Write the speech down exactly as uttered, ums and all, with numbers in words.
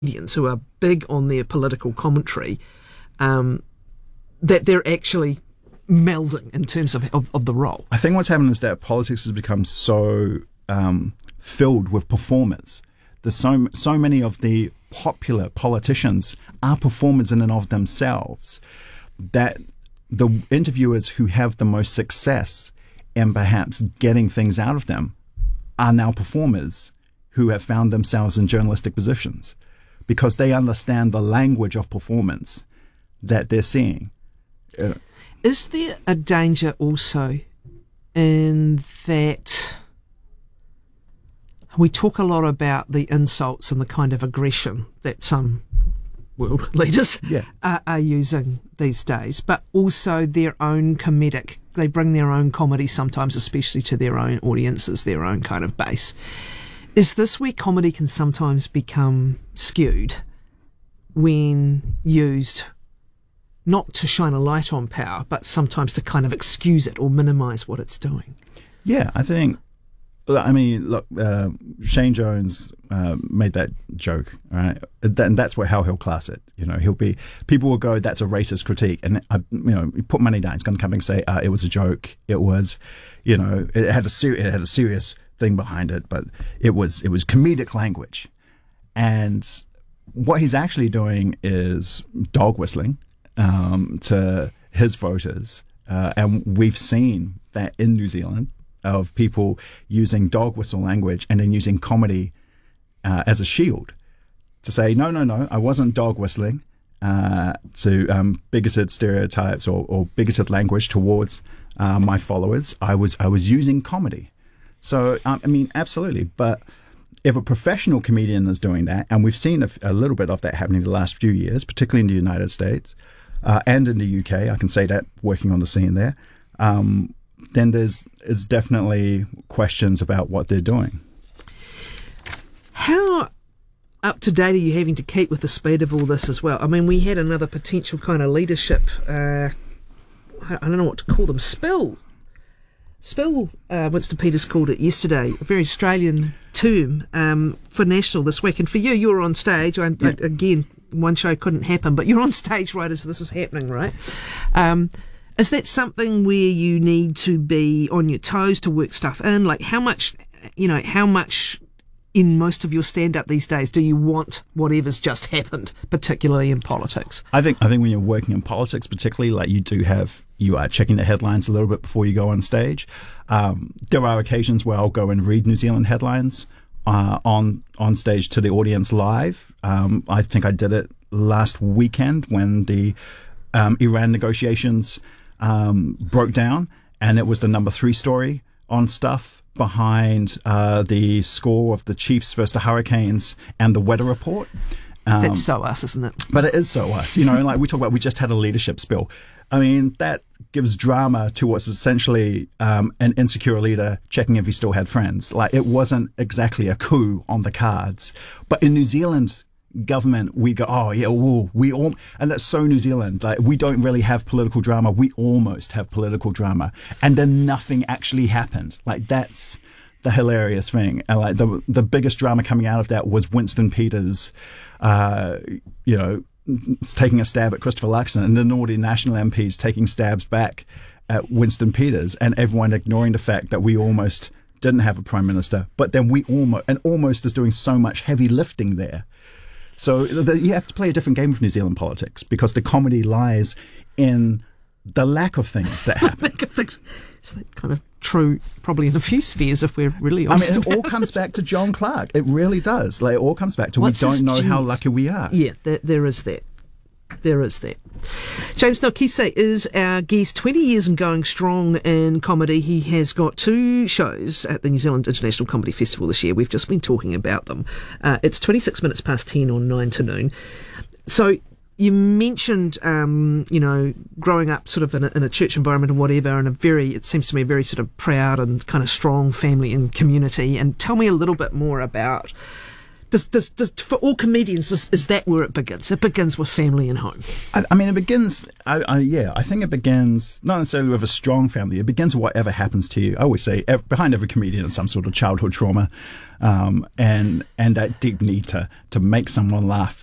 comedians who are big on their political commentary, um, that they're actually melding in terms of, of, of the role. I think what's happened is that politics has become so um, filled with performers. There's so, so many of the popular politicians are performers in and of themselves that the interviewers who have the most success in perhaps getting things out of them are now performers who have found themselves in journalistic positions because they understand the language of performance that they're seeing. Uh, Is there a danger also in that we talk a lot about the insults and the kind of aggression that some world leaders yeah. are, are using these days, but also their own comedic, they bring their own comedy sometimes, especially to their own audiences, their own kind of base. Is this where comedy can sometimes become skewed when used not to shine a light on power, but sometimes to kind of excuse it or minimise what it's doing? Yeah, I think, I mean, look, uh, Shane Jones uh, made that joke, right? And that's where how he'll class it. You know, he'll be, people will go, that's a racist critique. And, I, you know, you put money down, he's going to come and say, uh, it was a joke. It was, you know, it had a ser- it had a serious thing behind it, but it was, it was comedic language. And what he's actually doing is dog whistling um, to his voters. Uh, and we've seen that in New Zealand, of people using dog whistle language and then using comedy uh, as a shield to say, no, no, no, I wasn't dog whistling uh, to um, bigoted stereotypes or, or bigoted language towards uh, my followers. I was I was using comedy. So, um, I mean, absolutely. But if a professional comedian is doing that, and we've seen a, a little bit of that happening the last few years, particularly in the United States uh, and in the U K, I can say that working on the scene there, um, then there's is definitely questions about what they're doing. How up to date are you having to keep with the speed of all this as well? I mean, we had another potential kind of leadership, uh, I don't know what to call them, spill. Spill, uh, Winston Peters called it yesterday, a very Australian term um, for National this week. And for you, you were on stage. I, yeah. I, again, one show couldn't happen, but you're on stage right as this is happening, right? Um Is that something where you need to be on your toes to work stuff in? Like how much, you know, how much in most of your stand-up these days do you want whatever's just happened, particularly in politics? I think I think when you're working in politics, particularly, like you do have, you are checking the headlines a little bit before you go on stage. Um, there are occasions where I'll go and read New Zealand headlines uh, on on stage to the audience live. Um, I think I did it last weekend when the um, Iran negotiations Um, broke down, and it was the number three story on Stuff behind uh, the score of the Chiefs versus the Hurricanes and the weather report. Um, That's so us, isn't it? But it is so us. You know, like we talk about, we just had a leadership spill. I mean, that gives drama to what's essentially um, an insecure leader checking if he still had friends. Like, it wasn't exactly a coup on the cards. But in New Zealand government, we go, oh yeah, whoa, we all, and that's so New Zealand. Like, we don't really have political drama. We almost have political drama, and then nothing actually happened. Like, that's the hilarious thing. And like the the biggest drama coming out of that was Winston Peters, uh, you know, taking a stab at Christopher Luxon, and then all the national M Ps taking stabs back at Winston Peters, and everyone ignoring the fact that we almost didn't have a prime minister, but then we almost, and almost is doing so much heavy lifting there. So the, you have to play a different game of New Zealand politics, because the comedy lies in the lack of things that happen. lack of things. Is that kind of true, probably in a few spheres, if we're really honest? I mean, it all comes back to John Clark. It really does. Like, it all comes back to What's we don't know genes? how lucky we are. Yeah, there, there is that. There is that. James Nokise is our guest, twenty years and going strong in comedy. He has got two shows at the New Zealand International Comedy Festival this year. We've just been talking about them. Uh, it's twenty-six minutes past ten on nine to noon. So you mentioned, um, you know, growing up sort of in a, in a church environment and whatever, and a very, it seems to me, a very sort of proud and kind of strong family and community. And tell me a little bit more about Does, does, does, for all comedians, is, is that where it begins? It begins with family and home. I, I mean, it begins, I, I, yeah, I think it begins not necessarily with a strong family. It begins with whatever happens to you. I always say ev- behind every comedian is some sort of childhood trauma, um, and and that deep need to, to make someone laugh